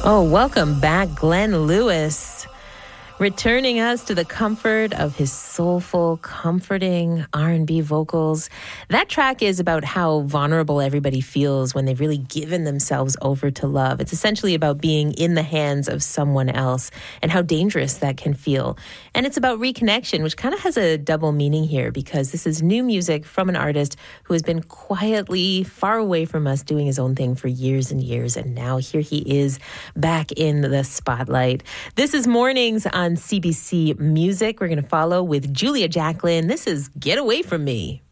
Oh, welcome back, Glenn Lewis, returning us to the comfort of his soulful, comforting R&B vocals. That track is about how vulnerable everybody feels when they've really given themselves over to love. It's essentially about being in the hands of someone else and how dangerous that can feel. And it's about reconnection, which kind of has a double meaning here because this is new music from an artist who has been quietly far away from us doing his own thing for years and years. And now here he is back in the spotlight. This is Mornings on CBC Music. We're going to follow with Julia Jacklin. This is Get Away From Me.